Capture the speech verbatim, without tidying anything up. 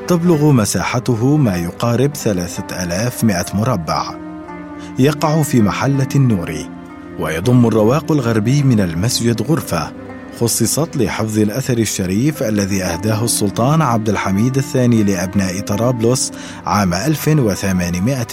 تبلغ مساحته ما يقارب ثلاثة آلاف ومئة مربع. يقع في محلة النوري، ويضم الرواق الغربي من المسجد غرفة خصصت لحفظ الأثر الشريف الذي أهداه السلطان عبد الحميد الثاني لأبناء طرابلس عام ألف وثمانمائة